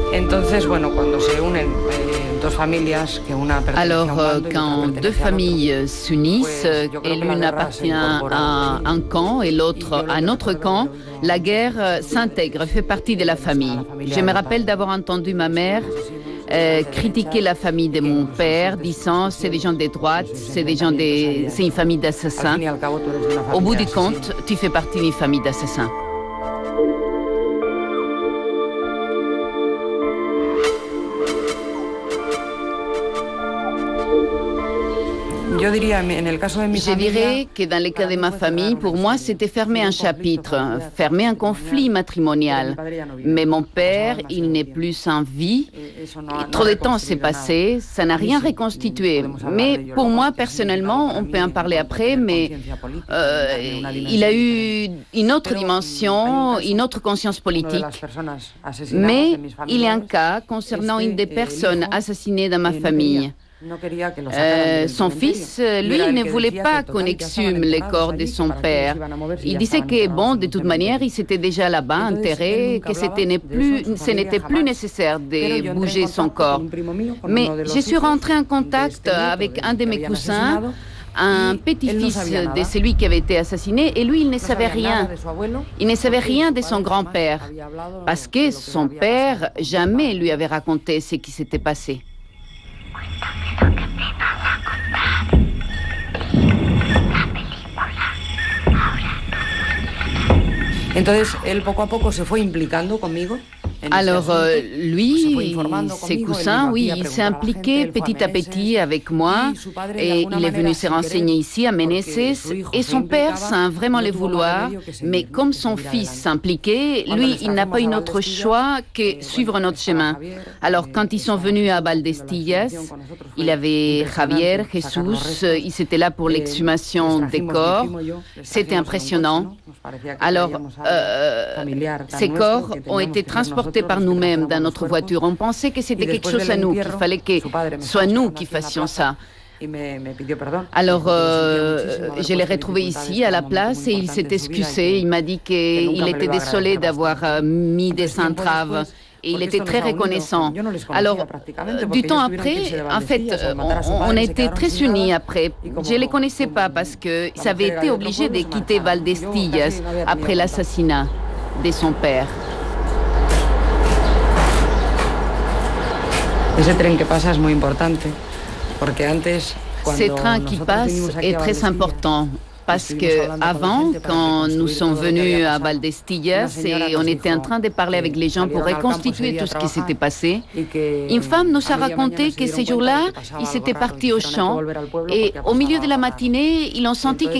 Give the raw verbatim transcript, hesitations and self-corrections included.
Alors, euh, quand deux familles s'unissent et l'une appartient à un camp et l'autre à un autre camp, la guerre s'intègre, fait partie de la famille. Je me rappelle d'avoir entendu ma mère euh, critiquer la famille de mon père, disant c'est des gens de droite, c'est des gens des, c'est une famille d'assassins. Au bout du compte, tu fais partie d'une famille d'assassins. Je dirais que dans le cas de ma famille, pour moi, c'était fermer un chapitre, fermer un conflit matrimonial. Mais mon père, il n'est plus en vie. Trop de temps s'est passé, ça n'a rien reconstitué. Mais pour moi, personnellement, on peut en parler après, mais euh, il a eu une autre dimension, une autre conscience politique. Mais il y a un cas concernant une des personnes assassinées dans ma famille. Euh, son fils, lui, ne voulait pas qu'on exhume les corps de son père. Il disait que, bon, de toute manière, il s'était déjà là-bas enterré, que c'était plus, ce n'était plus nécessaire de bouger son corps. Mais je suis rentrée en contact avec un de mes cousins, un petit-fils de celui qui avait été assassiné, et lui, il ne savait rien. Il ne savait rien de son grand-père, parce que son père jamais lui avait raconté ce qui s'était passé. Alors, euh, lui, ses cousins, oui, il s'est impliqué petit à petit avec moi et il est venu se renseigner ici à Meneses et son père, sans vraiment le vouloir, mais comme son fils s'impliquait, lui, il n'a pas eu notre choix que suivre notre chemin. Alors, quand ils sont venus à Valdestillas, il avait Javier, Jesus, ils étaient là pour l'exhumation des corps. C'était impressionnant. Alors, euh, ces corps ont été transportés par nous-mêmes dans notre voiture. On pensait que c'était quelque chose à nous, qu'il fallait que ce soit nous qui fassions ça. Alors, euh, je l'ai retrouvé ici, à la place, et il s'est excusé. Il m'a dit qu'il était désolé d'avoir mis des entraves. Et il était très reconnaissant. Alors, du temps après, en fait, on, on a été très unis après. Je ne les connaissais pas parce qu'ils avaient été obligés de quitter Valdestillas après l'assassinat de son père. Ce train qui passe est très important. Parce qu'avant, quand nous sommes venus à Valdestillas et on était en train de parler avec les gens pour reconstituer tout ce qui s'était passé, une femme nous a raconté que ces jours-là, ils étaient partis au champ et au milieu de la matinée, ils ont senti que